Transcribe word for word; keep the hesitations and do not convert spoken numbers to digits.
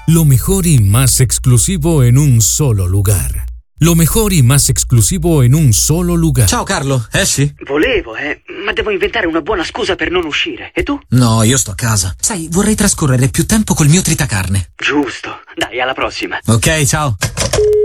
Lo mejor y más exclusivo en un solo lugar. Lo mejor y más exclusivo en un solo lugar. Ciao Carlo, esci? Volevo, eh, ma devo inventare una buona scusa per non uscire. E tu? No, io sto a casa. Sai, vorrei trascorrere più tempo col mio tritacarne. Giusto. Dai, alla prossima. Ok, ciao.